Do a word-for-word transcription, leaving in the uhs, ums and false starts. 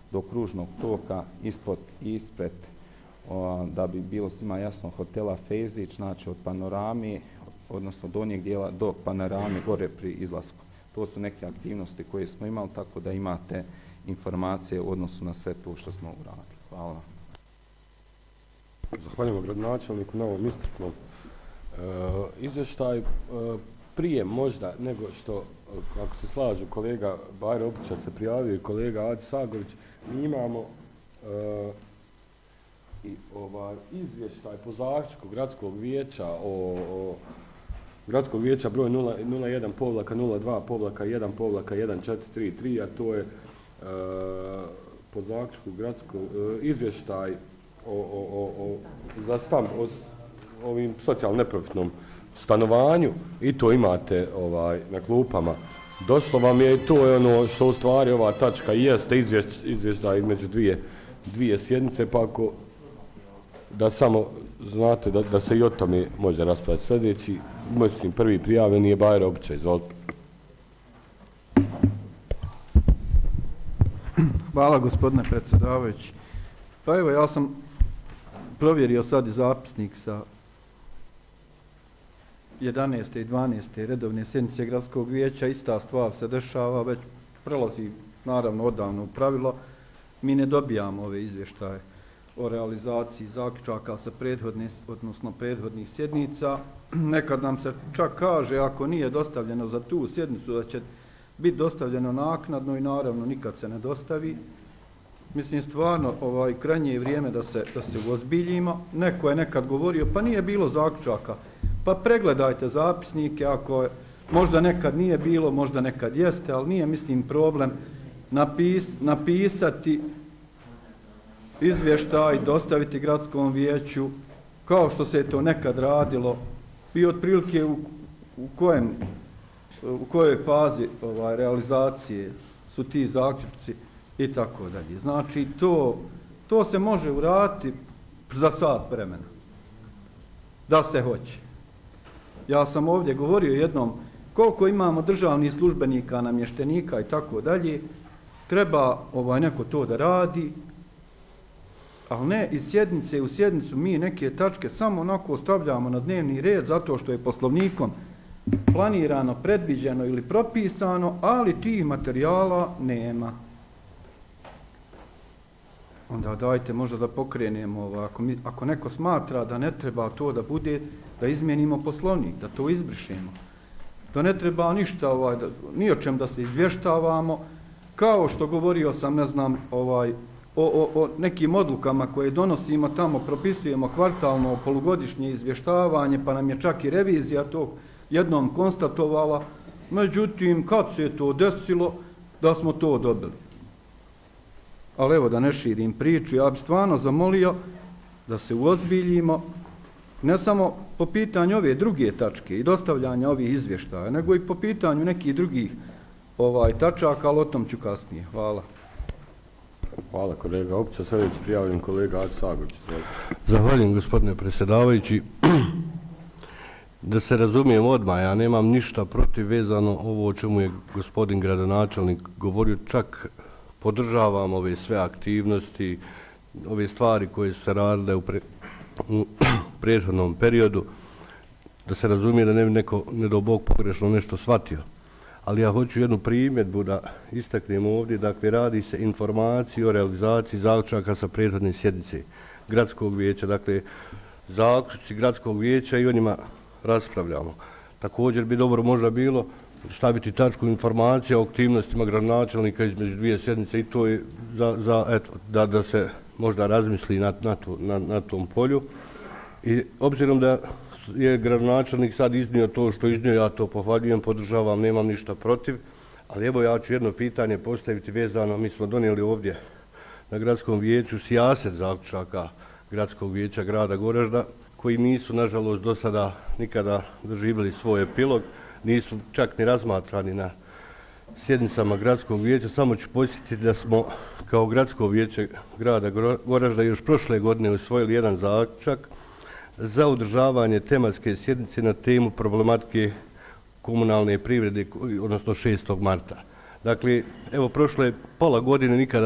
do kružnog toka ispod i ispred, o, da bi bilo svima jasno, hotela Fejzić, znači od panorami, odnosno donjeg dijela do panorame gore pri izlasku. To su neke aktivnosti koje smo imali, tako da imate informacije u odnosu na sve to što smo uradili. Hvala. Zahvaljujemo gradonačelniku na ovom iscrpnom e, izvještaj. E, prije možda nego što, ako se slažu, kolega Bajro Opića se prijavio i kolega Adi Sagović, mi imamo e, i ovaj izvještaj po zaključku gradskog vijeća o, o gradskog vijeća broj nula jedan povlaka nula dva povlaka jedan povlaka jedan četiri tri tri, a to je e, po zaključku gradskog e, izvještaj o, o, o, o, za stan, o ovim socijalno neprofitnom stanovanju, i to imate ovaj na klupama. Došlo vam je i to je ono što u stvari ova tačka jeste izvješć, izvještaj između dvije, dvije sjednice, pa ako da samo znate da, da se i o tome može raspraviti. Sljedeći, mislim, prvi prijavljeni je Bajro Opića, izvolite. Hvala, gospodine predsjedavajući. Pa evo, ja sam provjerio sad i zapisnik sa jedanaeste i dvanaeste redovne sjednice gradskog vijeća. Ista stvar se dešava, već prelazi naravno odavno u pravilo. Mi ne dobijamo ove izvještaje o realizaciji zaključaka sa prethodne, odnosno prethodnih sjednica. Nekad nam se čak kaže, ako nije dostavljeno za tu sjednicu, da će biti dostavljeno naknadno, i naravno nikad se ne dostavi. Mislim, stvarno, ovaj, krajnje je vrijeme da se, da se uozbiljimo. Neko je nekad govorio, pa nije bilo zaključaka. Pa pregledajte zapisnike, ako je, možda nekad nije bilo, možda nekad jeste, ali nije, mislim, problem napis, napisati izvještaj, dostaviti gradskom vijeću, kao što se je to nekad radilo, i otprilike u, u, kojem, u kojoj fazi ovaj, realizacije su ti zaključci i tako dalje. Znači, to, to se može uraditi za sat vremena, da se hoće. Ja sam ovdje govorio jednom, koliko imamo državnih službenika, namještenika i tako dalje, treba ovaj, neko to da radi, ali ne iz sjednice u sjednicu mi neke tačke samo onako stavljamo na dnevni red zato što je poslovnikom planirano, predviđeno ili propisano, ali tih materijala nema. Onda dajte možda da pokrenemo, ako, mi, ako neko smatra da ne treba to da bude, da izmijenimo poslovnik, da to izbrišemo. Da ne treba ništa, ovaj, da, ni o čem da se izvještavamo, kao što govorio sam, ne znam, ovaj, O, o, o nekim odlukama koje donosimo tamo, propisujemo kvartalno, polugodišnje izvještavanje, pa nam je čak i revizija to jednom konstatovala. Međutim, kad se je to desilo, da smo to dobili. Ali evo, da ne širim priču, ja bih stvarno zamolio da se uozbiljimo, ne samo po pitanju ove druge tačke i dostavljanja ovih izvještaja, nego i po pitanju nekih drugih ovaj, tačaka, ali o tom ću kasnije. Hvala. Hvala kolega Opića. Sljedeći prijavljen kolega Adi Sagović. Zahvaljujem gospodine predsjedavajući. Da se razumijem odmah, ja nemam ništa protiv vezano ovo o čemu je gospodin gradonačelnik govorio, čak podržavam ove sve aktivnosti, ove stvari koje su se radile u, pre, u prethodnom periodu, da se razumije da ne bi neko, ne do Bog, pogrešno nešto shvatio. Ali ja hoću jednu primjedbu da istaknem ovdje, dakle radi se informaciji o realizaciji zaključaka sa prethodne sjednice gradskog vijeća, dakle zaključci gradskog vijeća i o njima raspravljamo. Također bi dobro možda bilo staviti tačku informacija o aktivnostima gradonačelnika između dvije sjednice, i to je za, za eto, da, da se možda razmisli na, na, to, na, na tom polju. I obzirom da je gradonačelnik sad iznio to što iznio, ja to pohvaljujem, podržavam, nemam ništa protiv, ali evo ja ću jedno pitanje postaviti vezano, mi smo donijeli ovdje na gradskom vijeću sijaset zaključaka gradskog vijeća grada Goražda, koji nisu, nažalost, do sada nikada doživjeli svoj epilog, nisu čak ni razmatrani na sjednicama gradskog vijeća. Samo ću posjetiti da smo kao gradsko vijeće grada Goražda još prošle godine usvojili jedan zaključak za održavanje tematske sjednice na temu problematike komunalne privrede, odnosno šestog marta. Dakle, evo prošle pola godine nikada